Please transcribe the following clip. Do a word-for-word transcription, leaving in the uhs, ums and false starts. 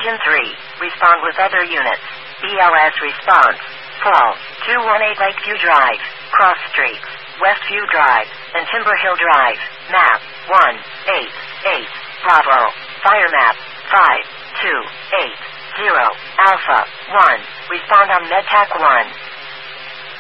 Engine three, respond with other units. B L S response. Fall, two one eight Lakeview Drive, Cross Streets, Westview Drive, and Timber Hill Drive. Map, one eight eight, Bravo. Fire map, five two eight zero, Alpha, one. Respond on MedTac one.